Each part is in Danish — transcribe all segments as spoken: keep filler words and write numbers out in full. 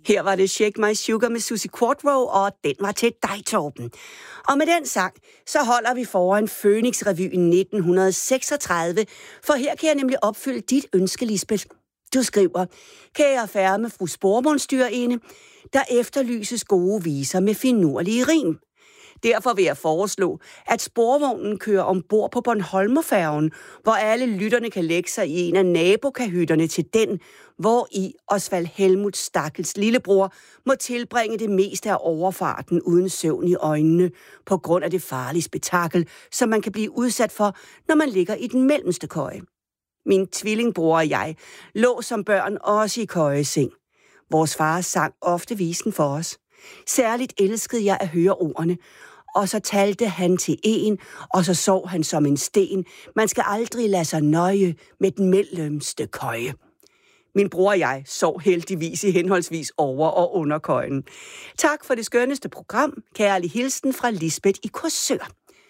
Her var det Shake My Sugar med Susie Quatro, og den var til dig, Torben. Og med den sang, så holder vi foran Fønix-revyen nitten seksogtredive, for her kan jeg nemlig opfylde dit ønske, Lisbeth. Du skriver, kære færme fru sporvognsstyrerinde, der efterlyses gode viser med finurlige rim. Derfor vil jeg foreslå, at sporvognen kører ombord på Bornholmerfærgen, hvor alle lytterne kan lægge sig i en af nabokahytterne til den, hvor i Osvald Helmuts stakkels lillebror må tilbringe det meste af overfarten uden søvn i øjnene, på grund af det farlige spektakel, som man kan blive udsat for, når man ligger i den mellemste køje. Min tvillingbror og jeg lå som børn også i køjeseng. Vores far sang ofte visen for os. Særligt elskede jeg at høre ordene, og så talte han til en, og så sov han som en sten. Man skal aldrig lade sig nøje med den mellemste køje. Min bror og jeg sov heldigvis i henholdsvis over- og underkøjen. Tak for det skønneste program. Kærlig hilsen fra Lisbeth i Korsør.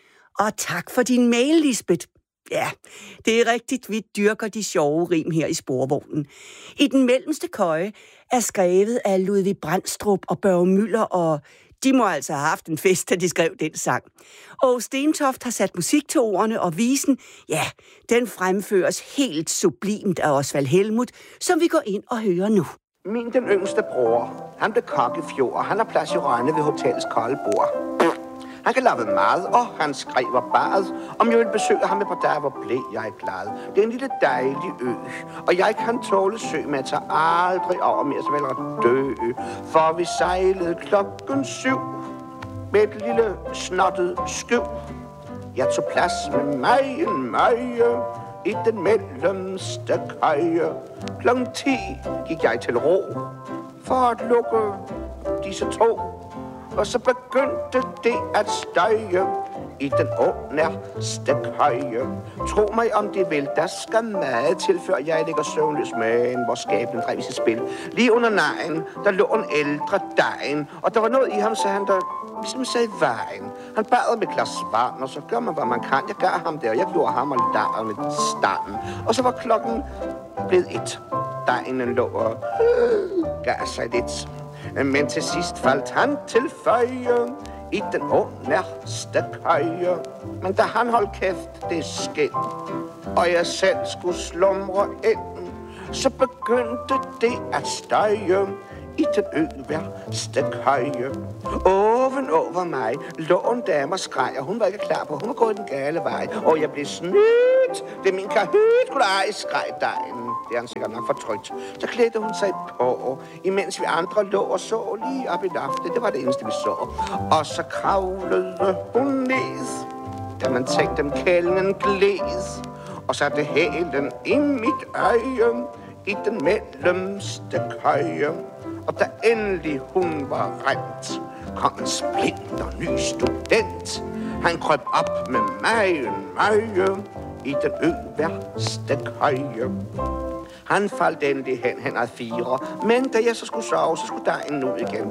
Og tak for din mail, Lisbeth. Ja, det er rigtigt, vi dyrker de sjove rim her i sporvognen. I den mellemste køje er skrevet af Ludvig Brandstrup og Børge Müller, og de må altså have haft en fest, da de skrev den sang. Og Stentoft har sat musik til ordene, og visen, ja, den fremføres helt sublimt af Osvald Helmut, som vi går ind og hører nu. Min den yngste bror, han blev kok i fjor, og han har plads i Rønne ved hotellets kolde bord. Han kan lave mad, og han skrev og bad. Om jeg vil besøge ham et par dage, hvor blev jeg glad. Det er en lille dejlig ø, og jeg kan tåle sø, men jeg tager aldrig over mere, så vel at dø. For vi sejlede klokken syv med et lille snottet skøv. Jeg tog plads med mig en møje i den mellemste køje. Klokken ti gik jeg til ro for at lukke disse to. Og så begyndte det at støje i den underste køje. Tro mig om det vil, der skal meget til, før jeg ligger søvnløs, men hvor skæbnen drev i sit spil. Lige under nejen, der lå en ældre dejen, og der var noget i ham, så han der ligesom sagde vejen. Han bad med glas vand, og så gør man, hvad man kan. Jeg gav ham det, og jeg gjorde ham og lader med standen. Og så var klokken blevet et. Dejen lå og gav sig lidt. Men til sidst faldt han til føje i den underste køje. Men da han holdt kæft, det skæld, og jeg selv skulle slumre ind, så begyndte det at støje i den øverste køje. Oven over mig lå en dame og skreg, og hun var ikke klar på, hun var gået den gale vej. Og jeg blev snydt. Det er min kahyt, kunne ej, skreg dejen. Det er han sikkert nok fortrykt. Så klædte hun sig på, imens vi andre lå og så lige op i loftet. Det var det eneste, vi så. Og så kravlede hun ned, da man tænkte dem kælden glæs, og satte hælen i mit øje i den mellemste køje. Og da endelig hun var rent, kom en splinter ny student. Han krøb op med magen møje i den øverste køje. Han faldt endelig hen, hen ad fire, men da jeg så skulle sove, så skulle dejen ud igen.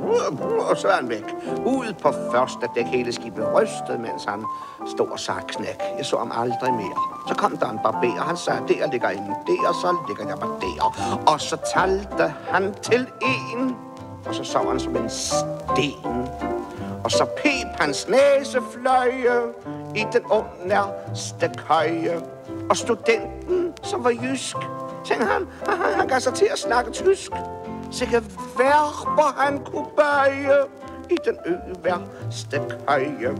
Og så er han væk. Ud på første dæk, hele skibet rystede, mens han stod og sagde knæk. Jeg så ham aldrig mere. Så kom der en barber, han sagde, der ligger en der, og så ligger jeg bare der. Og så talte han til en, og så sov han som en sten. Og så pep hans næsefløje i den underste køje. Og studenten, som var jysk, tænkte han, han, han gav sig til at snakke tysk. Sikke verber han kunne bøje i den øverste køje.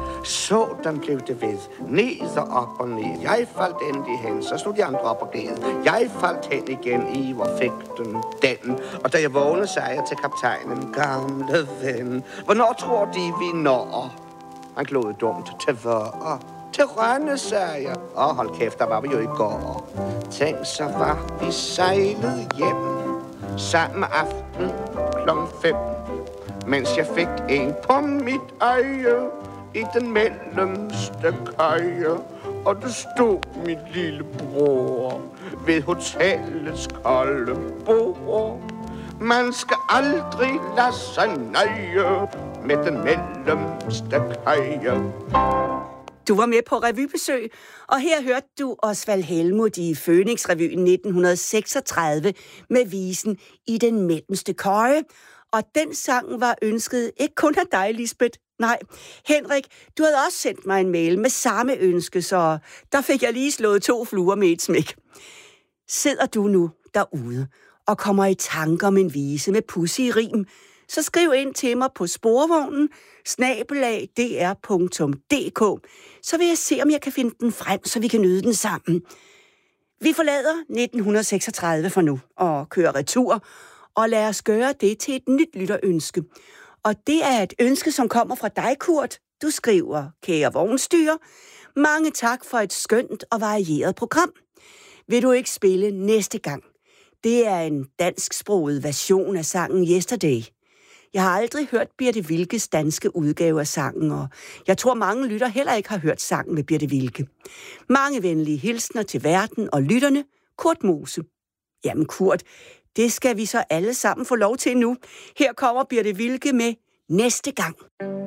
Sådan blev det ved, ned og op og ned. Jeg faldt endelig hen, så stod de andre op og gled. Jeg faldt hen igen i, hvor fik den den. Og da jeg vågnede, sagde jeg til kaptajnen, gamle ven, hvornår tror de, vi når? Han glod dumt til hvor? Til Rønne, sagde jeg. Åh, hold kæft, der var vi jo i går. Tænk, så var vi sejlet hjem samme aften klokken fem, mens jeg fik en på mit øje i den mellemste køje. Og du stod, mit lille bror, ved hotellets kolde bord. Man skal aldrig lade sig nøje med den mellemste køje. Du var med på revybesøg, og her hørte du Osvald Helmuth i Fønixrevyen nitten seksogtredive med visen I den mellemste køje. Og den sang var ønsket ikke kun af dig, Lisbeth. Nej, Henrik, du havde også sendt mig en mail med samme ønske, så der fik jeg lige slået to fluer med et smæk. Sidder du nu derude og kommer i tanker om en vise med pudsig rim, så skriv ind til mig på sporvognen snabel-a d r punktum d k, så vil jeg se, om jeg kan finde den frem, så vi kan nyde den sammen. Vi forlader nitten seksogtredive for nu og kører retur, og lad os gøre det til et nyt lytterønske. Og det er et ønske, som kommer fra dig, Kurt. Du skriver, kære vognstyre, mange tak for et skønt og varieret program. Vil du ikke spille næste gang? Det er en dansksproget version af sangen Yesterday. Jeg har aldrig hørt Birthe Wilkes danske udgave af sangen, og jeg tror, mange lytter heller ikke har hørt sangen med Birthe Wilke. Mange venlige hilsner til verden og lytterne, Kurt Mose. Jamen Kurt, det skal vi så alle sammen få lov til nu. Her kommer Birthe Wilke med Næste gang.